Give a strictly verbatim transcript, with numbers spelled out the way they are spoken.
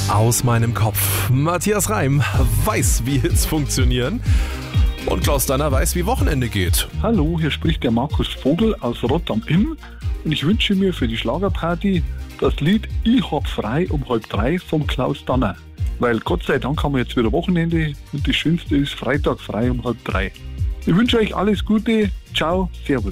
aus meinem Kopf. Matthias Reim weiß, wie Hits funktionieren. Und Klaus Danner weiß, wie Wochenende geht. Hallo, hier spricht der Markus Vogel aus Rotterdam-Inn und ich wünsche mir für die Schlagerparty das Lied Ich hab frei um halb drei vom Klaus Danner. Weil Gott sei Dank haben wir jetzt wieder Wochenende und das Schönste ist Freitag frei um halb drei. Ich wünsche euch alles Gute. Ciao, Servus.